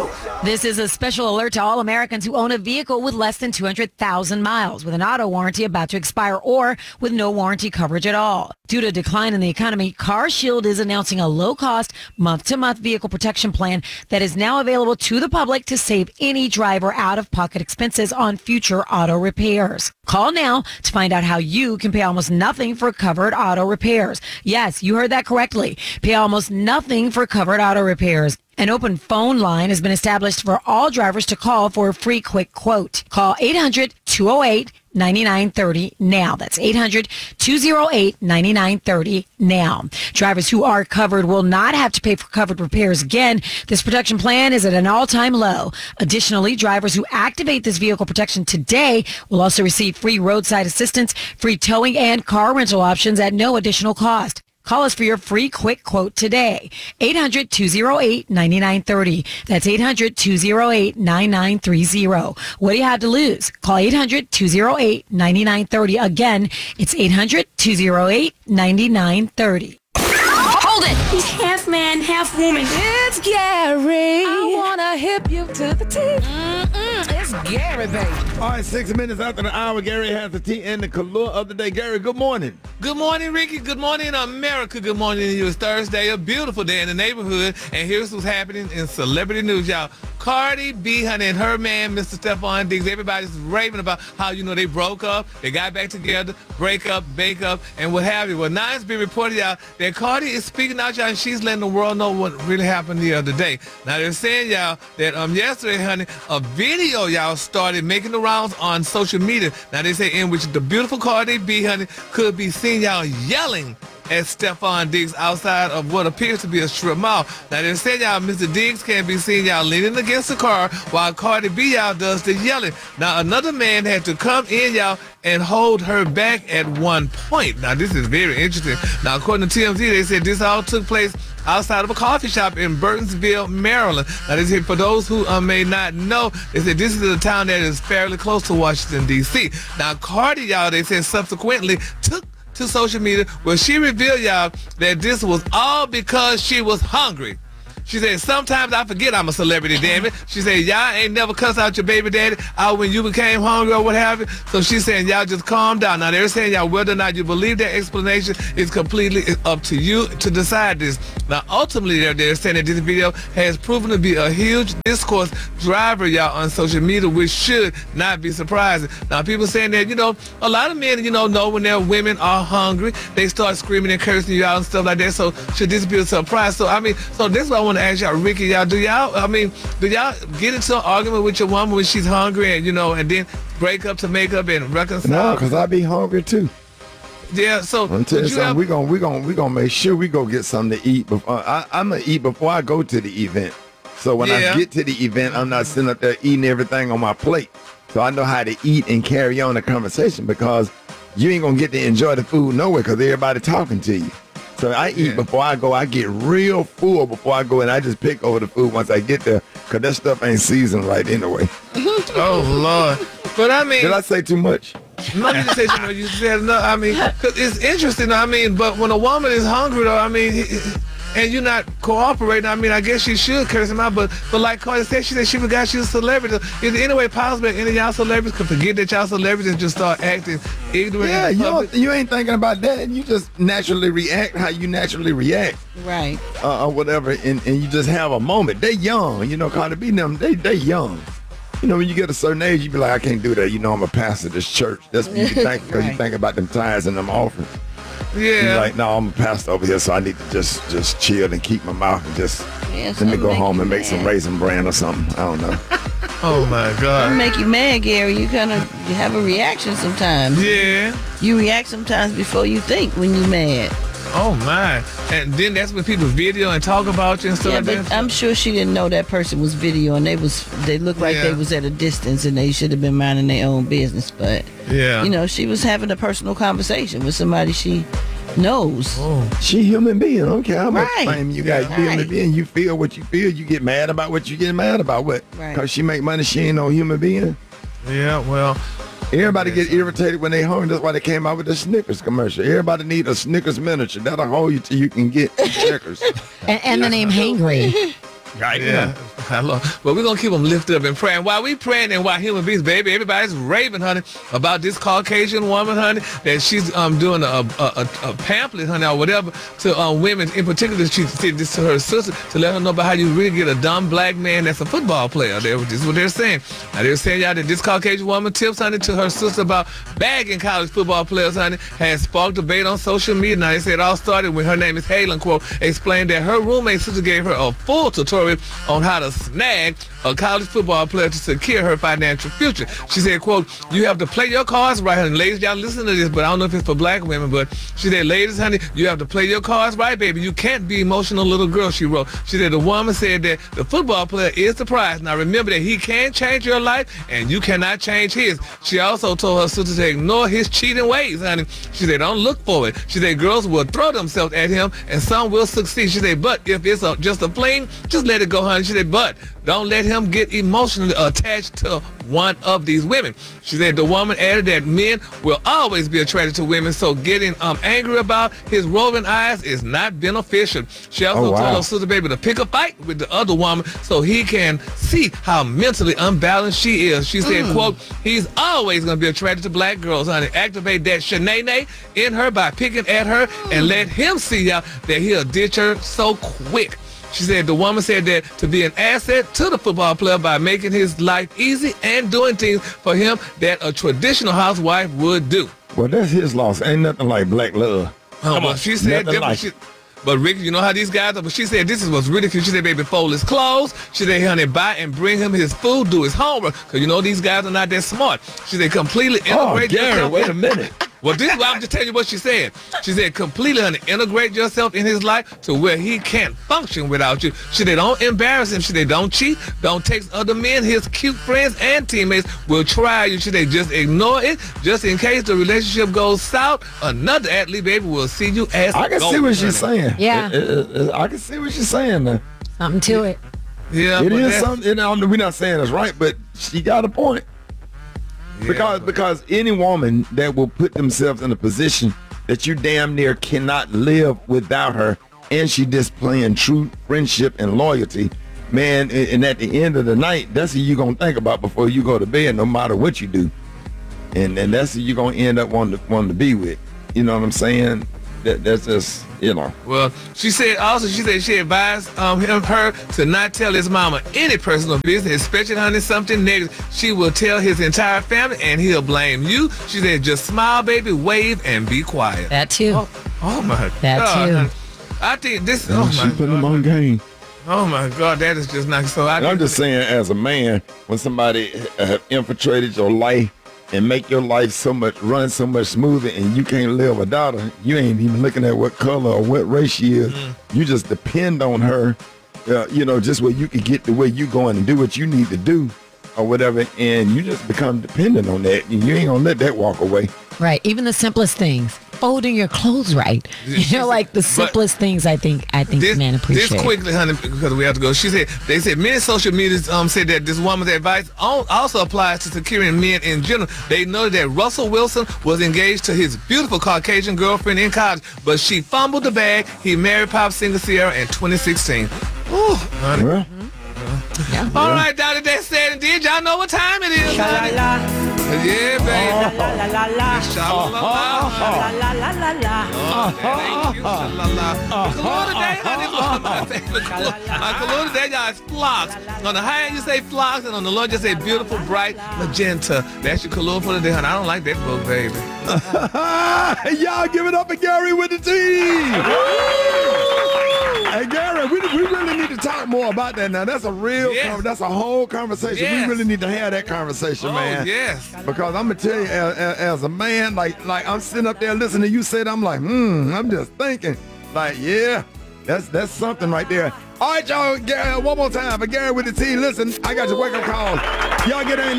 This is a special alert to all Americans who own a vehicle with less than 200,000 miles, with an auto warranty about to expire, or with no warranty coverage at all. Due to a decline in the economy, CarShield is announcing a low-cost, month-to-month vehicle protection plan that is now available to the public to save any driver out-of-pocket expenses on future auto repairs. Call now to find out how you can pay almost nothing for covered auto repairs. Yes, you heard that correctly. Pay almost nothing for covered auto repairs. An open phone line has been established for all drivers to call for a free quick quote. Call 800-208-9930 now. That's 800-208-9930 now. Drivers who are covered will not have to pay for covered repairs again. This protection plan is at an all-time low. Additionally, drivers who activate this vehicle protection today will also receive free roadside assistance, free towing, and car rental options at no additional cost. Call us for your free quick quote today. 800-208-9930. That's 800-208-9930. What do you have to lose? Call 800-208-9930. Again, it's 800-208-9930. Hold it! He's half man, half woman. It's Gary. I want to hip you to the T. It's Gary, baby. All right, 6 minutes after the hour, Gary has the tea and the color of the day. Gary, good morning. Good morning, Ricky. Good morning, America. Good morning to you. It's Thursday, a beautiful day in the neighborhood. And here's what's happening in celebrity news, y'all. Cardi B, honey, and her man, Mr. Stephon Diggs, everybody's raving about how, they broke up, they got back together, break up, bake up, and what have you. Well, now it's been reported, y'all, that Cardi is speaking out, y'all, and she's letting the world know what really happened the other day. Now, they're saying, y'all, that yesterday, honey, a video, y'all, started making the rounds on social media. Now, they say in which the beautiful Cardi B, honey, could be seen, y'all, yelling at Stephon Diggs outside of what appears to be a strip mall. Now, they said, y'all, Mr. Diggs can be seen, y'all, leaning against the car while Cardi B, y'all, does the yelling. Now, another man had to come in, y'all, and hold her back at one point. Now, this is very interesting. Now, according to TMZ, they said this all took place outside of a coffee shop in Burtonsville, Maryland. Now, they said, for those who may not know, they said this is a town that is fairly close to Washington, D.C. Now, Cardi, y'all, they said subsequently took to social media where she revealed, y'all, that this was all because she was hungry. She said, sometimes I forget I'm a celebrity, damn it. She said, y'all ain't never cussed out your baby daddy out when you became hungry or what have you. So she's saying, y'all just calm down. Now, they're saying, y'all, whether or not you believe that explanation is completely up to you to decide this. Now, ultimately, they're saying that this video has proven to be a huge discourse driver, y'all, on social media, which should not be surprising. Now, people saying that, a lot of men, know when their women are hungry, they start screaming and cursing you out and stuff like that. So should this be a surprise? So, so this is what I want to ask y'all, Ricky, y'all, do y'all get into an argument with your woman when she's hungry and, and then break up to make up and reconcile? No, because I be hungry too. Yeah, so I'm tell you something, we gonna make sure we go get something to eat before I'm gonna eat before I go to the event. So when I get to the event, I'm not sitting up there eating everything on my plate. So I know how to eat and carry on the conversation, because you ain't gonna get to enjoy the food nowhere because everybody talking to you. So I eat before I go. I get real full before I go, and I just pick over the food once I get there, because that stuff ain't seasoned right anyway. Oh, Lord. But did I say too much? No, you say too much. You said no. Because it's interesting. But when a woman is hungry, though, and you're not cooperating, I guess she should curse him out. But like Cardi said, she forgot she was a celebrity. Is there any way possible that any of y'all celebrities could forget that y'all celebrities and just start acting ignorant? Yeah, you ain't thinking about that. You just naturally react how you naturally react. Right. Or whatever, and you just have a moment. They young, Cardi B and them, they young. When you get a certain age, you be like, I can't do that. I'm a pastor of this church. That's what you think, because you think about them tithes and them offerings. Yeah. You're like, no, I'm a pastor over here, so I need to just chill and keep my mouth and just let me go home and make some Raisin Bran or something. I don't know. Oh my God. It'll make you mad, Gary. You have a reaction sometimes. Yeah. You react sometimes before you think when you're mad. Oh my. And then that's when people video and talk about you and stuff like that. But I'm sure she didn't know that person was videoing. They looked like they was at a distance and they should have been minding their own business. But she was having a personal conversation with somebody she knows. Oh. She human being. I don't care how much fame you got. You human being. You feel what you feel. You get mad about what you get mad about. What? Because she make money, she ain't no human being. Yeah, well. Everybody get irritated when they hungry. That's why they came out with the Snickers commercial. Everybody need a Snickers miniature. That'll hold you till you can get Checkers. and the name Hangry. Right. Yeah. Well, we're going to keep them lifted up and praying. While we praying and while human beings, baby, everybody's raving, honey, about this Caucasian woman, honey, that she's doing a pamphlet, honey, or whatever, to women. In particular, she said this to her sister to let her know about how you really get a dumb black man that's a football player. This is what they're saying. Now, they're saying, y'all, that this Caucasian woman tips, honey, to her sister about bagging college football players, honey, has sparked debate on social media. Now, they say it all started when her name is Halen, quote, explained that her roommate sister gave her a full tutorial on how to snag a college football player to secure her financial future. She said, quote, you have to play your cards right, honey. Ladies, y'all listen to this, but I don't know if it's for black women, but she said, ladies, honey, you have to play your cards right, baby. You can't be emotional little girl, she wrote. She said, the woman said that the football player is the prize. Now, remember that he can change your life, and you cannot change his. She also told her sister to ignore his cheating ways, honey. She said, don't look for it. She said, girls will throw themselves at him, and some will succeed. She said, but if it's just a fling, just let it go, honey. She said, but don't let him get emotionally attached to one of these women. She said the woman added that men will always be attracted to women, so getting angry about his rolling eyes is not beneficial. She also told her sister baby to pick a fight with the other woman so he can see how mentally unbalanced she is. She said, quote, he's always going to be attracted to black girls, honey. Activate that Shanae in her by picking at her and let him see that he'll ditch her so quick. She said the woman said that to be an asset to the football player by making his life easy and doing things for him that a traditional housewife would do. Well, that's his loss. Ain't nothing like black love. But she said different. But Rick, you know how these guys are. But she said this is what's really cute. She said, baby, fold his clothes. She said, honey, buy and bring him his food, do his homework. Because you know these guys are not that smart. She said, completely integrate yourself. Wait a minute. Well, this is why I'm just telling you what she said. She said, completely, honey, integrate yourself in his life to where he can't function without you. She said, don't embarrass him. She said, don't cheat. Don't text other men. His cute friends and teammates will try you. She said, just ignore it. Just in case the relationship goes south, another athlete, baby, will see you as I can see what she's saying. Yeah. I can see what she's saying now. Something to it. Yeah. It is something. We're not saying it's right, but she got a point. Yeah, because any woman that will put themselves in a position that you damn near cannot live without her, and she displaying true friendship and loyalty, man, and at the end of the night, that's what you're going to think about before you go to bed, no matter what you do. And that's who you're going to end up wanting to be with. You know what I'm saying? That's just, you know. Well, she said she advised her to not tell his mama any personal business, especially, honey, something negative. She will tell his entire family, and he'll blame you. She said, just smile, baby, wave, and be quiet. That too. Oh my that God. Too. Honey. I think this. She put him on game. Oh my God, that is just not so. I'm just saying, as a man, when somebody have infiltrated your life and make your life run so much smoother, and you can't live without her, you ain't even looking at what color or what race she is. You just depend on her, just where you can get to where you going and do what you need to do or whatever, and you just become dependent on that, and you ain't gonna let that walk away. Right. Even the simplest things. Folding your clothes right. Like the simplest things I think men appreciate. This quickly, honey, because we have to go. They said men's social media said that this woman's advice also applies to securing men in general. They noted that Russell Wilson was engaged to his beautiful Caucasian girlfriend in college, but she fumbled the bag. He married pop singer Sierra in 2016. Ooh, honey. Well, yeah. All right, Dottie, that said and did. Y'all know what time it is, honey. Yeah, baby. Sha-la-la-la. Kalua today, honey. Kalua today, y'all, is flocks. On the high end, you say flocks, and on the low, you say beautiful, bright magenta. That's your Kalua for today, honey. I don't like that book, baby. Y'all give it up for Gary with the team. Hey, Gary, we really need to talk more about that now. That's a real, that's a whole conversation. Yes. We really need to have that conversation, man. Yes. Because I'm going to tell you, as a man, like I'm sitting up there listening to you say it, I'm like, I'm just thinking, like, yeah, that's something right there. All right, y'all, one more time for Gary with the team. Listen, I got your wake-up call. Y'all get in.